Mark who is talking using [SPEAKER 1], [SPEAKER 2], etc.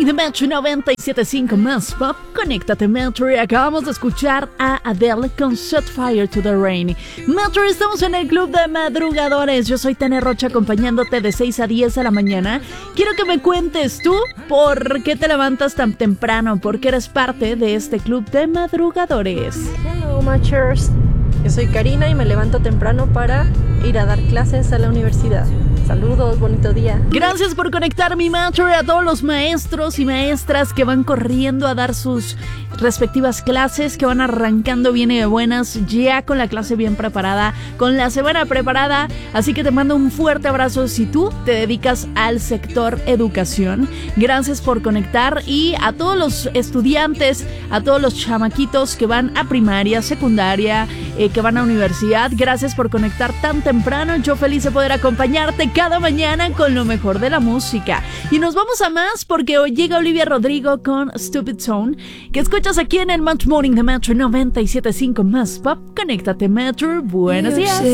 [SPEAKER 1] de Metro 97.5 más pop. Conéctate Metro y acabamos de escuchar a Adele con Set Fire to the Rain. Metro, estamos en el club de madrugadores. Yo soy Tania Rocha acompañándote de 6 a 10 de la mañana. Quiero que me cuentes tú por qué te levantas tan temprano, por qué eres parte de este club de madrugadores.
[SPEAKER 2] Hello Matchers, yo soy Karina y me levanto temprano para ir a dar clases a la universidad. Saludos, bonito día.
[SPEAKER 1] Gracias por conectar mi Matcher, a todos los maestros y maestras que van corriendo a dar sus respectivas clases, que van arrancando bien y de buenas, ya con la clase bien preparada, con la semana preparada. Así que te mando un fuerte abrazo si tú te dedicas al sector educación. Gracias por conectar, y a todos los estudiantes, a todos los chamaquitos que van a primaria, secundaria, que van a universidad, gracias por conectar tan temprano. Yo feliz de poder acompañarte cada mañana con lo mejor de la música. Y nos vamos a más porque hoy llega Olivia Rodrigo con Stupid Zone, que escuchas aquí en el Match Morning de Metro 97.5 más pop. Conéctate Metro, buenos días.